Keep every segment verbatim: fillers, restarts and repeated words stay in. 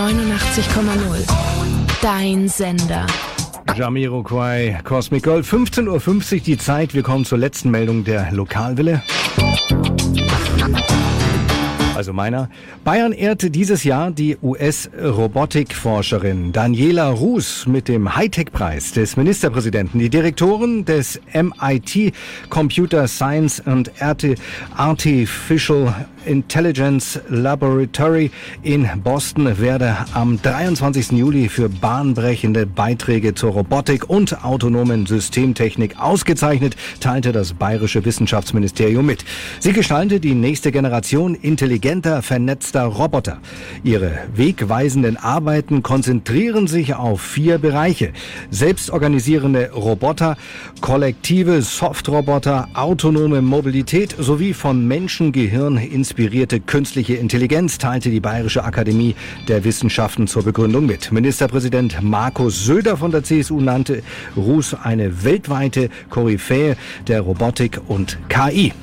neunundachtzig Komma null. Dein Sender. Jamiroquai, Cosmic Gold, fünfzehn Uhr fünfzig die Zeit. Wir kommen zur letzten Meldung der Lokalwelle. Also meiner. Bayern ehrte dieses Jahr die U S-Robotikforscherin Daniela Ruß mit dem Hightech-Preis des Ministerpräsidenten. Die Direktorin des M I T Computer Science and Artificial Intelligence Laboratory in Boston werde am dreiundzwanzigsten Juli für bahnbrechende Beiträge zur Robotik und autonomen Systemtechnik ausgezeichnet, teilte das Bayerische Wissenschaftsministerium mit. Sie gestalte die nächste Generation intelligenter, vernetzter Roboter. Ihre wegweisenden Arbeiten konzentrieren sich auf vier Bereiche: selbstorganisierende Roboter, kollektive Softroboter, autonome Mobilität sowie von Menschengehirn inspirierte künstliche Intelligenz, teilte die Bayerische Akademie der Wissenschaften zur Begründung mit. Ministerpräsident Markus Söder von der C S U nannte Ruß eine weltweite Koryphäe der Robotik und K I.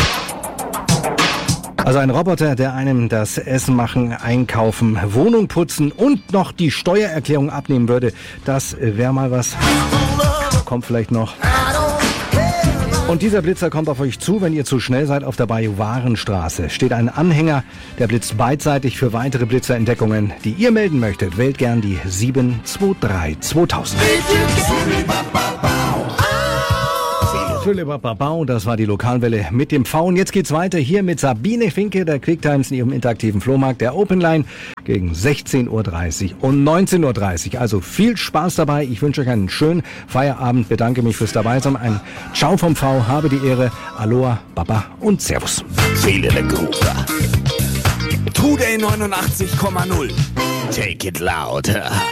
Also ein Roboter, der einem das Essen machen, einkaufen, Wohnung putzen und noch die Steuererklärung abnehmen würde, das wäre mal was. Kommt vielleicht noch. Und dieser Blitzer kommt auf euch zu, wenn ihr zu schnell seid. Auf der Bajuwarenstraße steht ein Anhänger, der blitzt beidseitig. Für weitere Blitzerentdeckungen, die ihr melden möchtet, wählt gern die sieben zwei drei zweitausend. Das war die Lokalwelle mit dem V. Und jetzt geht's weiter hier mit Sabine Finke, der Quicktimes in ihrem interaktiven Flohmarkt, der Open Line, gegen sechzehn Uhr dreißig und neunzehn Uhr dreißig. Also viel Spaß dabei. Ich wünsche euch einen schönen Feierabend. Bedanke mich fürs Dabeisein. Ein Ciao vom V. Habe die Ehre. Aloha, Baba und Servus. Seele der Gruppe. Today neunundachtzig Komma null. Take it loud.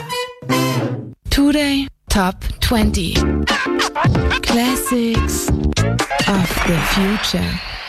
Today Top zwanzig. Classics of the Future.